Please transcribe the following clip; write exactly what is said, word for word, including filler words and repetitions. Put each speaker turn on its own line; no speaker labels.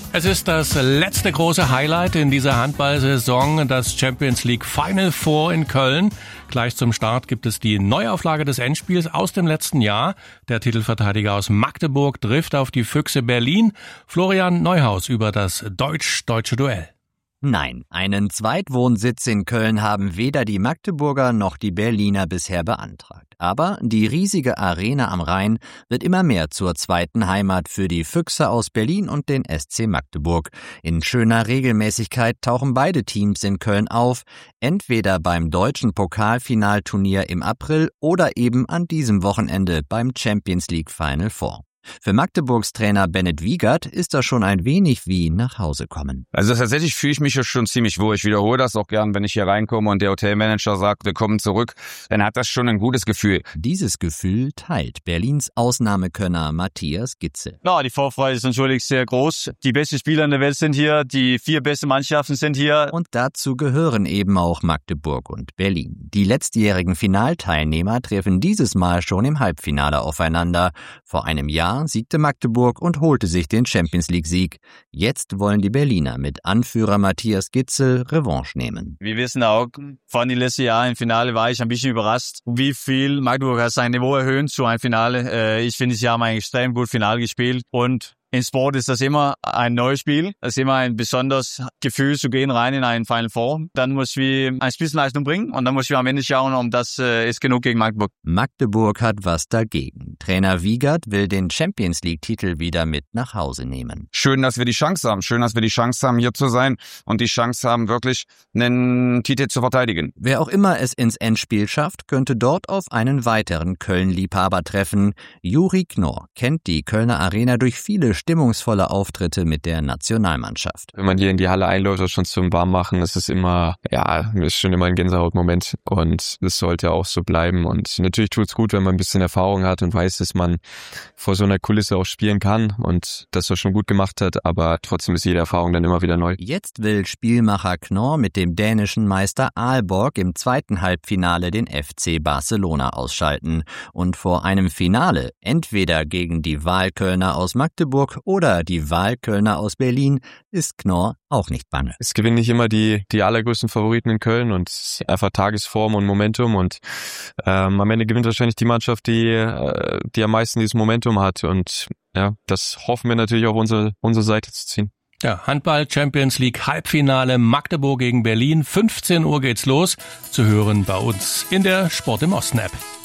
Es ist das letzte große Highlight in dieser Handballsaison, das Champions League Final Four in Köln. Gleich zum Start gibt es die Neuauflage des Endspiels aus dem letzten Jahr. Der Titelverteidiger aus Magdeburg trifft auf die Füchse Berlin. Florian Neuhaus über das deutsch-deutsche Duell.
Nein, einen Zweitwohnsitz in Köln haben weder die Magdeburger noch die Berliner bisher beantragt. Aber die riesige Arena am Rhein wird immer mehr zur zweiten Heimat für die Füchse aus Berlin und den S C Magdeburg. In schöner Regelmäßigkeit tauchen beide Teams in Köln auf, entweder beim deutschen Pokalfinalturnier im April oder eben an diesem Wochenende beim Champions League Final Four. Für Magdeburgs Trainer Bennett Wiegert ist das schon ein wenig wie nach Hause kommen.
Also tatsächlich fühle ich mich ja schon ziemlich wohl. Ich wiederhole das auch gern, wenn ich hier reinkomme und der Hotelmanager sagt, wir kommen zurück, dann hat das schon ein gutes Gefühl.
Dieses Gefühl teilt Berlins Ausnahmekönner Matthias Gitzel.
Ja, die Vorfreude ist natürlich sehr groß. Die besten Spieler in der Welt sind hier, die vier besten Mannschaften sind hier.
Und dazu gehören eben auch Magdeburg und Berlin. Die letztjährigen Finalteilnehmer treffen dieses Mal schon im Halbfinale aufeinander. Vor einem Jahr siegte Magdeburg und holte sich den Champions-League-Sieg. Jetzt wollen die Berliner mit Anführer Matthias Gitzel Revanche nehmen.
Wir wissen auch, von den letzten Jahren im Finale war ich ein bisschen überrascht, wie viel Magdeburg hat sein Niveau erhöht zu einem Finale. Ich finde, sie haben ein extrem gutes Finale gespielt und in Sport ist das immer ein neues Spiel. Es ist immer ein besonderes Gefühl zu gehen rein in einen Final Four. Dann muss wir eine Spitzenleistung bringen und dann muss wir am Ende schauen, ob das äh, ist genug gegen Magdeburg.
Magdeburg hat was dagegen. Trainer Wiegert will den Champions League Titel wieder mit nach Hause nehmen.
Schön, dass wir die Chance haben. Schön, dass wir die Chance haben, hier zu sein und die Chance haben, wirklich einen Titel zu verteidigen.
Wer auch immer es ins Endspiel schafft, könnte dort auf einen weiteren Köln-Liebhaber treffen. Juri Knorr kennt die Kölner Arena durch viele stimmungsvolle Auftritte mit der Nationalmannschaft.
Wenn man hier in die Halle einläuft oder schon zum Warmmachen, ist es immer, ja, ist schon immer ein Gänsehautmoment und das sollte auch so bleiben. Und natürlich tut es gut, wenn man ein bisschen Erfahrung hat und weiß, dass man vor so einer Kulisse auch spielen kann und das er schon gut gemacht hat, aber trotzdem ist jede Erfahrung dann immer wieder neu.
Jetzt will Spielmacher Knorr mit dem dänischen Meister Aalborg im zweiten Halbfinale den F C Barcelona ausschalten und vor einem Finale entweder gegen die Wahlkölner aus Magdeburg oder die Wahlkölner aus Berlin ist Knorr auch nicht bange.
Es gewinnen nicht immer die die allergrößten Favoriten in Köln und es ist einfach Tagesform und Momentum und ähm, am Ende gewinnt wahrscheinlich die Mannschaft, die äh, die am meisten dieses Momentum hat und ja, das hoffen wir natürlich auf unsere unsere Seite zu ziehen.
Ja, Handball Champions League Halbfinale Magdeburg gegen Berlin. fünfzehn Uhr geht's los. Zu hören bei uns in der Sport im Osten App.